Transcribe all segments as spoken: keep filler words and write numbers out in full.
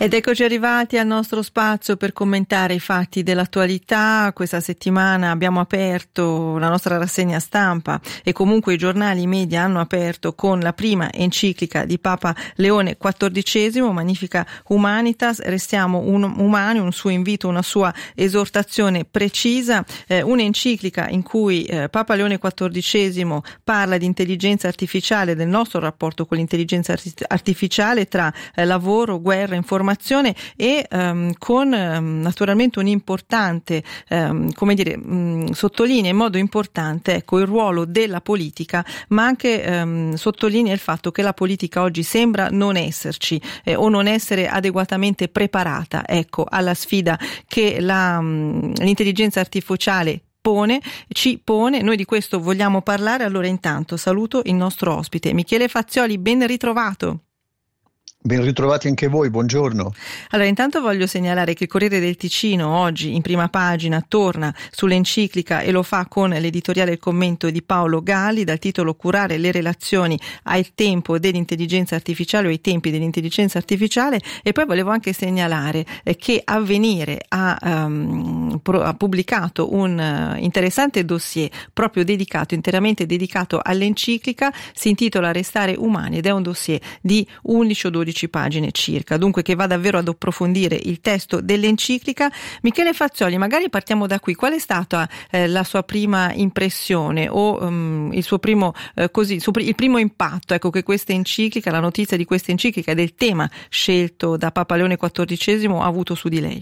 Ed eccoci arrivati al nostro spazio per commentare i fatti dell'attualità. Questa settimana abbiamo aperto la nostra rassegna stampa e comunque i giornali, i media hanno aperto con la prima enciclica di Papa Leone quattordicesimo, Magnificat Humanitas, restiamo un, umani, un suo invito, una sua esortazione precisa, eh, un'enciclica in cui eh, Papa Leone quattordicesimo parla di intelligenza artificiale, del nostro rapporto con l'intelligenza artificiale tra eh, lavoro, guerra, informazione e um, con um, naturalmente un importante, um, come dire, um, sottolinea in modo importante ecco il ruolo della politica, ma anche um, sottolinea il fatto che la politica oggi sembra non esserci eh, o non essere adeguatamente preparata ecco alla sfida che la, um, l'intelligenza artificiale pone, ci pone. Noi di questo vogliamo parlare. Allora intanto saluto il nostro ospite Michele Fazioli, ben ritrovato. Ben ritrovati anche voi, buongiorno. Allora intanto voglio segnalare che il Corriere del Ticino oggi in prima pagina torna sull'enciclica e lo fa con l'editoriale e il commento di Paolo Galli dal titolo Curare le relazioni al tempo dell'intelligenza artificiale o ai tempi dell'intelligenza artificiale. E poi volevo anche segnalare eh, che Avvenire ha, um, pro, ha pubblicato un uh, interessante dossier proprio dedicato, interamente dedicato all'enciclica, si intitola Restare umani ed è un dossier di undici o dodici pagine circa, dunque che va davvero ad approfondire il testo dell'enciclica. Michele Fazioli, magari partiamo da qui. Qual è stata eh, la sua prima impressione o um, il suo primo eh, così, suo, il primo impatto ecco che questa enciclica, la notizia di questa enciclica e del tema scelto da Papa Leone quattordicesimo ha avuto su di lei?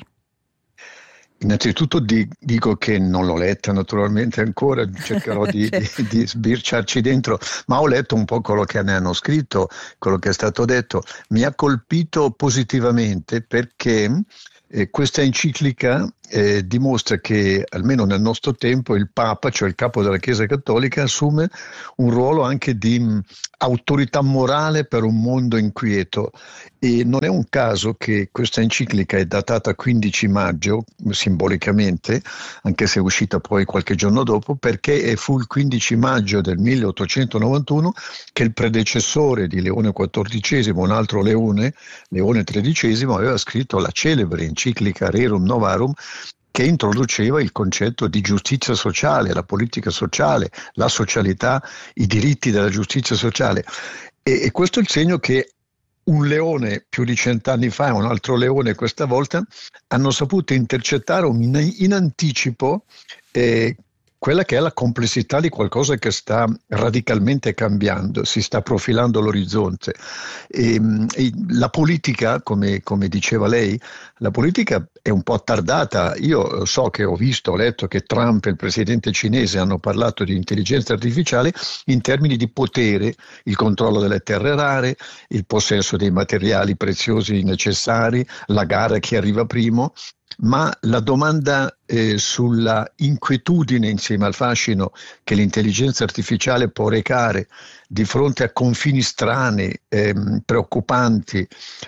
Innanzitutto di, dico che non l'ho letta naturalmente ancora, cercherò di, di, di sbirciarci dentro, ma ho letto un po' quello che ne hanno scritto, quello che è stato detto. Mi ha colpito positivamente perché eh, questa enciclica eh, dimostra che almeno nel nostro tempo il Papa, cioè il capo della Chiesa Cattolica, assume un ruolo anche di mh, autorità morale per un mondo inquieto. E non è un caso che questa enciclica è datata quindici maggio, simbolicamente, anche se è uscita poi qualche giorno dopo, perché fu il quindici maggio del milleottocentonovantuno che il predecessore di Leone quattordicesimo, un altro Leone, Leone tredicesimo, aveva scritto la celebre enciclica Rerum Novarum, che introduceva il concetto di giustizia sociale, la politica sociale, la socialità, i diritti della giustizia sociale. E, e questo è il segno che un leone più di cent'anni fa e un altro leone questa volta hanno saputo intercettare in, in anticipo eh, quella che è la complessità di qualcosa che sta radicalmente cambiando, si sta profilando l'orizzonte. E, e la politica, come, come diceva lei, la politica è un po' attardata. Io so che ho visto, ho letto che Trump e il presidente cinese hanno parlato di intelligenza artificiale in termini di potere, il controllo delle terre rare, il possesso dei materiali preziosi necessari, la gara chi arriva primo. Ma la domanda eh, sulla inquietudine insieme al fascino che l'intelligenza artificiale può recare di fronte a confini strani, ehm, preoccupanti,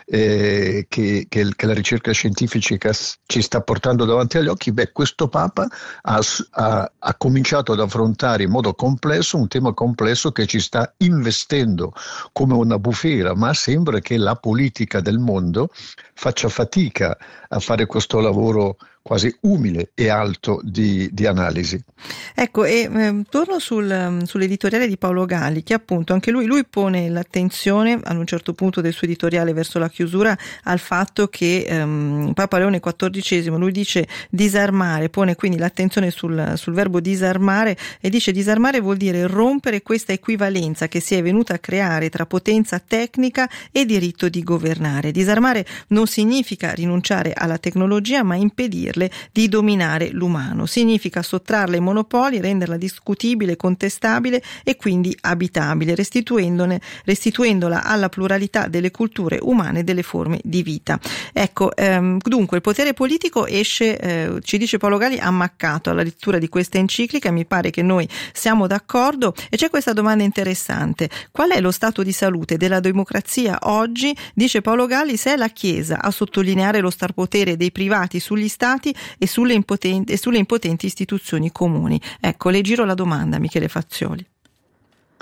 eh, che, che, che la ricerca scientifica ci sta portando davanti agli occhi, beh, questo Papa ha, ha, ha cominciato ad affrontare in modo complesso un tema complesso che ci sta investendo come una bufera, ma sembra che la politica del mondo faccia fatica a fare questo lavoro quasi umile e alto di, di analisi. Ecco, e eh, torno sul, sull'editoriale di Paolo Galli, che appunto anche lui, lui pone l'attenzione ad un certo punto del suo editoriale verso la chiusura al fatto che ehm, Papa Leone quattordicesimo, lui dice disarmare, pone quindi l'attenzione sul, sul verbo disarmare e dice disarmare vuol dire rompere questa equivalenza che si è venuta a creare tra potenza tecnica e diritto di governare. Disarmare non significa rinunciare alla tecnologia, ma impedirle di dominare l'umano. Significa sottrarle ai monopoli, renderla discutibile, contestabile e quindi abitabile, restituendone, restituendola alla pluralità delle culture umane e delle forme di vita. Ecco, ehm, dunque il potere politico esce, eh, ci dice Paolo Galli, ammaccato alla lettura di questa enciclica. Mi pare che noi siamo d'accordo e c'è questa domanda interessante: qual è lo stato di salute della democrazia oggi? Dice Paolo Galli, se è la Chiesa a sottolineare lo starpotere dei privati sugli stati e sulle impotenti, e sulle impotenti istituzioni comuni. Ecco, le giro la domanda, Michele Fazioli.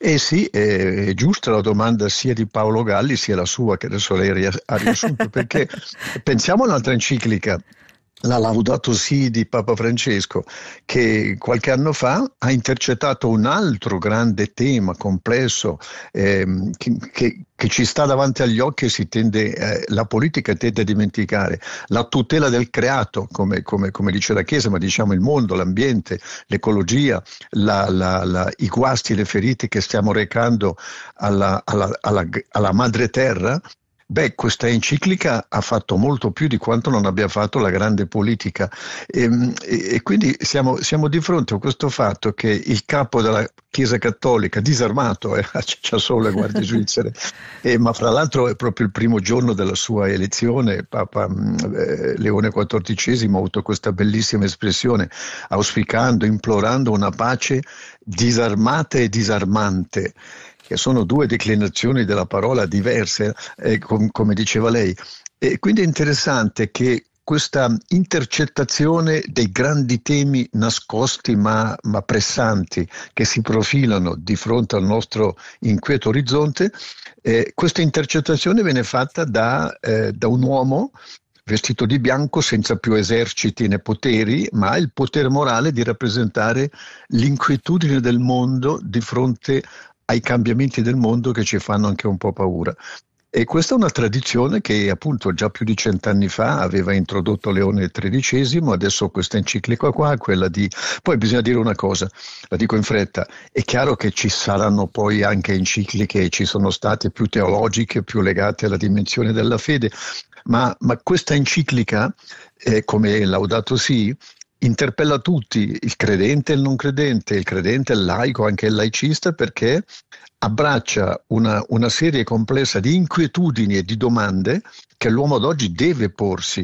Eh sì, è, è giusta la domanda sia di Paolo Galli sia la sua, che adesso lei ha riassunto, perché pensiamo a un'altra enciclica, la Laudato Si di Papa Francesco, che qualche anno fa ha intercettato un altro grande tema complesso ehm, che, che, che ci sta davanti agli occhi e si tende, eh, la politica tende a dimenticare, la tutela del creato, come, come, come dice la Chiesa, ma diciamo il mondo, l'ambiente, l'ecologia, la, la, la, i guasti e le ferite che stiamo recando alla, alla, alla, alla madre terra. Beh, questa enciclica ha fatto molto più di quanto non abbia fatto la grande politica e, e, e quindi siamo, siamo di fronte a questo fatto che il capo della Chiesa Cattolica, disarmato, eh, c'ha solo le guardie svizzere, eh, ma fra l'altro è proprio il primo giorno della sua elezione, Papa eh, Leone quattordicesimo ha avuto questa bellissima espressione, auspicando, implorando una pace disarmata e disarmante, che sono due declinazioni della parola diverse, eh, com- come diceva lei. E quindi è interessante che questa intercettazione dei grandi temi nascosti ma, ma pressanti che si profilano di fronte al nostro inquieto orizzonte, eh, questa intercettazione viene fatta da, eh, da un uomo vestito di bianco, senza più eserciti né poteri, ma ha il potere morale di rappresentare l'inquietudine del mondo di fronte ai cambiamenti del mondo che ci fanno anche un po' paura. E questa è una tradizione che appunto già più di cent'anni fa aveva introdotto Leone tredicesimo, adesso questa enciclica qua, quella di... Poi bisogna dire una cosa, la dico in fretta, è chiaro che ci saranno poi anche encicliche, ci sono state più teologiche, più legate alla dimensione della fede, ma, ma questa enciclica, eh, come Laudato Si, interpella tutti, il credente e il non credente, il credente, il laico, anche il laicista, perché abbraccia una, una serie complessa di inquietudini e di domande che l'uomo d'oggi deve porsi.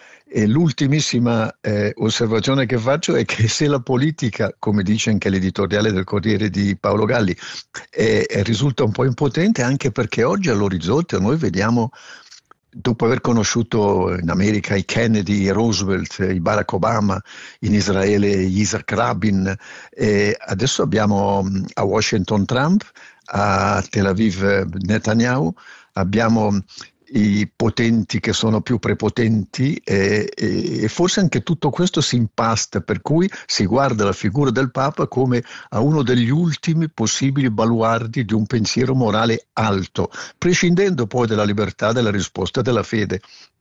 E l'ultimissima eh, osservazione che faccio è che se la politica, come dice anche l'editoriale del Corriere di Paolo Galli, eh, eh, risulta un po' impotente, anche perché oggi all'orizzonte noi vediamo, dopo aver conosciuto in America i Kennedy, i Roosevelt, i Barack Obama, in Israele Isaac Rabin, e adesso abbiamo a Washington Trump, a Tel Aviv Netanyahu, abbiamo i potenti che sono più prepotenti e, e, e forse anche tutto questo si impasta, per cui si guarda la figura del Papa come a uno degli ultimi possibili baluardi di un pensiero morale alto, prescindendo poi dalla libertà della risposta della fede.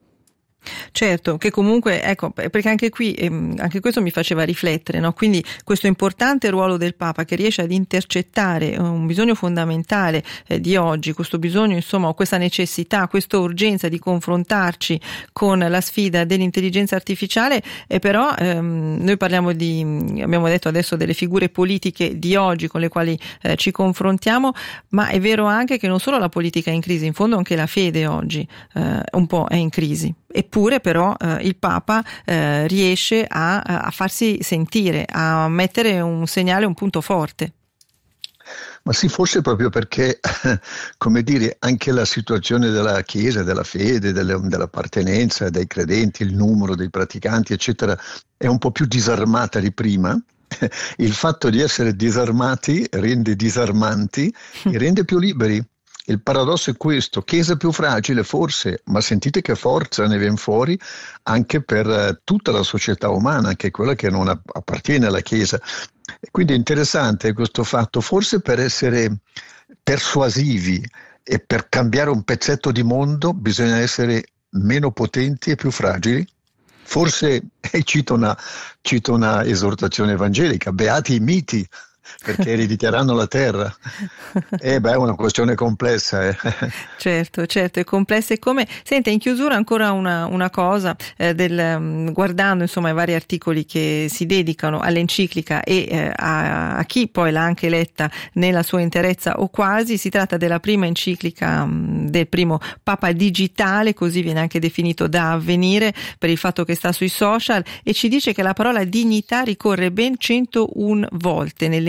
Certo, che comunque, ecco, perché anche qui, ehm, anche questo mi faceva riflettere, no? Quindi questo importante ruolo del Papa che riesce ad intercettare un bisogno fondamentale eh, di oggi, questo bisogno, insomma, questa necessità, questa urgenza di confrontarci con la sfida dell'intelligenza artificiale, e però ehm, noi parliamo di, abbiamo detto adesso delle figure politiche di oggi con le quali eh, ci confrontiamo, ma è vero anche che non solo la politica è in crisi, in fondo anche la fede oggi eh, un po' è in crisi. Eppure però eh, il Papa eh, riesce a, a farsi sentire, a mettere un segnale, un punto forte. Ma sì, forse proprio perché, come dire, anche la situazione della Chiesa, della fede, delle, dell'appartenenza dei credenti, il numero dei praticanti, eccetera, è un po' più disarmata di prima. Il fatto di essere disarmati rende disarmanti e rende più liberi. Il paradosso è questo: Chiesa più fragile forse, ma sentite che forza ne viene fuori anche per tutta la società umana, anche quella che non appartiene alla Chiesa. E quindi è interessante questo fatto, forse per essere persuasivi e per cambiare un pezzetto di mondo bisogna essere meno potenti e più fragili. Forse, e cito una, cito una esortazione evangelica, beati i miti, perché erediteranno la terra. E eh beh, è una questione complessa. Eh. Certo, certo, è complessa e come. Senta, in chiusura ancora una, una cosa, eh, del, um, guardando insomma i vari articoli che si dedicano all'enciclica e eh, a, a chi poi l'ha anche letta nella sua interezza o quasi, si tratta della prima enciclica um, del primo Papa digitale, così viene anche definito da Avvenire per il fatto che sta sui social, e ci dice che la parola dignità ricorre ben centouno volte nelle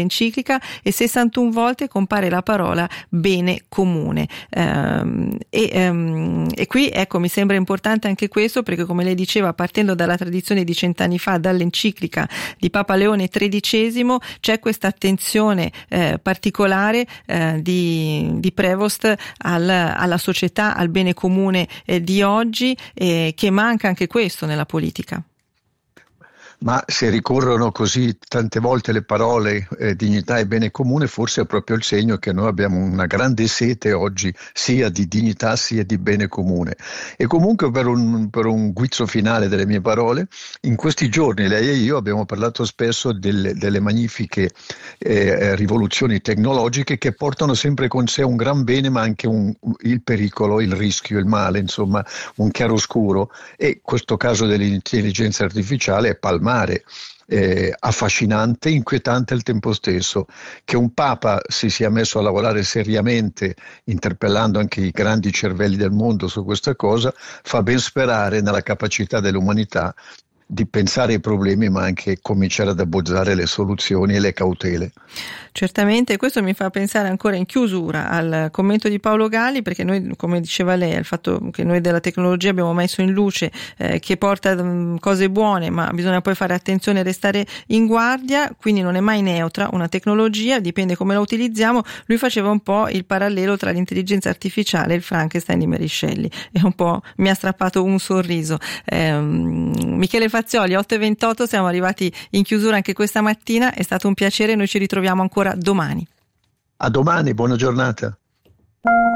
dell'enciclica e sessantuno volte compare la parola bene comune. Ehm, e, ehm, e qui ecco, mi sembra importante anche questo, perché come lei diceva, partendo dalla tradizione di cent'anni fa, dall'enciclica di Papa Leone tredicesimo, c'è questa attenzione eh, particolare eh, di, di Prevost al, alla società, al bene comune eh, di oggi, eh, che manca anche questo nella politica. Ma se ricorrono così tante volte le parole eh, dignità e bene comune, forse è proprio il segno che noi abbiamo una grande sete oggi sia di dignità sia di bene comune. E comunque per un, per un guizzo finale delle mie parole, in questi giorni lei e io abbiamo parlato spesso delle, delle magnifiche eh, rivoluzioni tecnologiche che portano sempre con sé un gran bene ma anche un, il pericolo, il rischio, il male, insomma un chiaroscuro, e questo caso dell'intelligenza artificiale è palmare. Eh, affascinante, inquietante al tempo stesso. Che un Papa si sia messo a lavorare seriamente, interpellando anche i grandi cervelli del mondo su questa cosa, fa ben sperare nella capacità dell'umanità di pensare ai problemi ma anche cominciare ad abbozzare le soluzioni e le cautele. Certamente, questo mi fa pensare ancora in chiusura al commento di Paolo Galli, perché noi, come diceva lei, il fatto che noi della tecnologia abbiamo messo in luce eh, che porta mh, cose buone, ma bisogna poi fare attenzione e restare in guardia, quindi non è mai neutra una tecnologia, dipende come la utilizziamo. Lui faceva un po' il parallelo tra l'intelligenza artificiale e il Frankenstein di Mary Shelley, e un po' mi ha strappato un sorriso. Eh, Michele Fazioli, otto e ventotto, siamo arrivati in chiusura anche questa mattina, è stato un piacere, noi ci ritroviamo ancora domani. A domani, buona giornata.